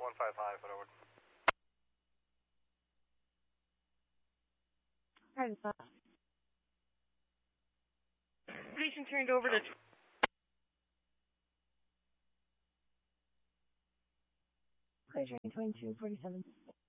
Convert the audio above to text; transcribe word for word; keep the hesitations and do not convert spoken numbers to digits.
one five high, put over. Station turned over to... Pleasure twenty-two forty-seven.